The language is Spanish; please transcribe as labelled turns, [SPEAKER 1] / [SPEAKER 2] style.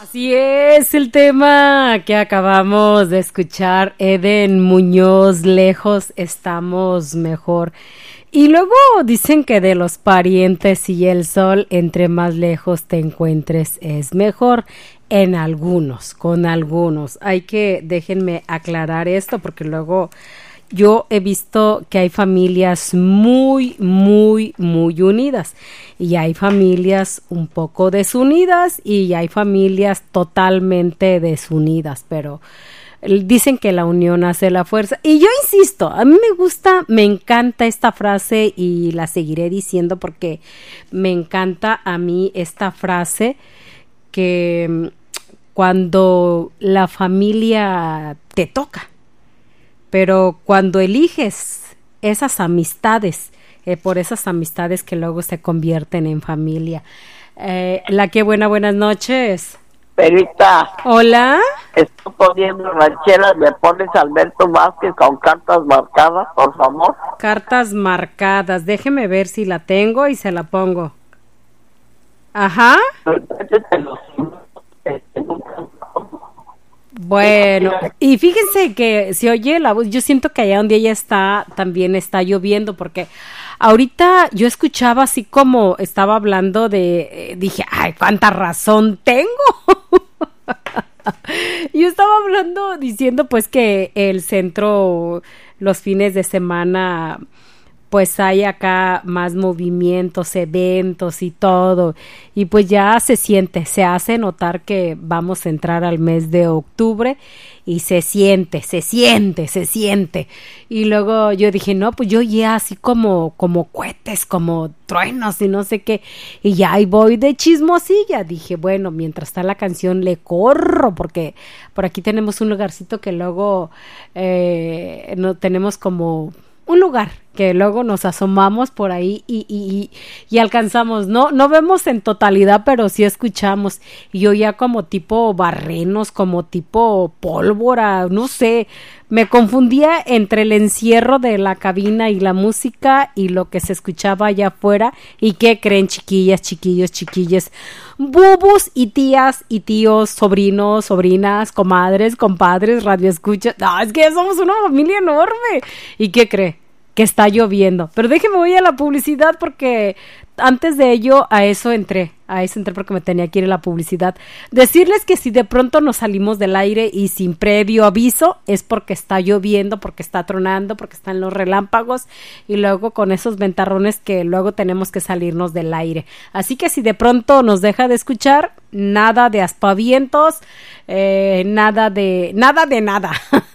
[SPEAKER 1] Así es el tema que acabamos de escuchar, Eden Muñoz, lejos estamos mejor. Y luego dicen que de los parientes y el sol, entre más lejos te encuentres es mejor. En algunos, con algunos. Déjenme aclarar esto porque luego yo he visto que hay familias muy, muy, muy unidas y hay familias un poco desunidas y hay familias totalmente desunidas, pero dicen que la unión hace la fuerza. Y yo insisto, a mí me gusta, me encanta esta frase y la seguiré diciendo porque me encanta a mí esta frase que cuando la familia te toca, pero cuando eliges esas amistades, por esas amistades que luego se convierten en familia. Buenas noches.
[SPEAKER 2] Perita.
[SPEAKER 1] Hola.
[SPEAKER 2] Estoy poniendo rancheras, me pones Alberto Vázquez con cartas marcadas, por favor.
[SPEAKER 1] Cartas marcadas, déjeme ver si la tengo y se la pongo. Ajá. Bueno, y fíjense que se oye la voz, yo siento que allá donde ella está también está lloviendo porque ahorita yo escuchaba así como estaba hablando dije, ay, cuánta razón tengo. Yo estaba diciendo pues que el centro los fines de semana pues hay acá más movimientos, eventos y todo, y pues ya se hace notar que vamos a entrar al mes de octubre y se siente, y luego yo dije, no, pues yo ya así como cohetes, como truenos y no sé qué, y ya ahí voy de chismosilla, dije, bueno, mientras está la canción le corro, porque por aquí tenemos un lugarcito que luego no tenemos como un lugar que luego nos asomamos por ahí y alcanzamos, no vemos en totalidad, pero sí escuchamos, y yo ya como tipo barrenos, como tipo pólvora, no sé, me confundía entre el encierro de la cabina y la música y lo que se escuchaba allá afuera. ¿Y qué creen, chiquillas, chiquillos, chiquillas? Bubus y tías y tíos, sobrinos, sobrinas, comadres, compadres, radioescuchas. No, es que somos una familia enorme. ¿Y qué cree? Que está lloviendo. Pero déjeme voy a la publicidad porque antes de ello a eso entré porque me tenía que ir a la publicidad. Decirles que si de pronto nos salimos del aire y sin previo aviso es porque está lloviendo, porque está tronando, porque están los relámpagos y luego con esos ventarrones que luego tenemos que salirnos del aire. Así que si de pronto nos deja de escuchar, nada de aspavientos, nada de nada.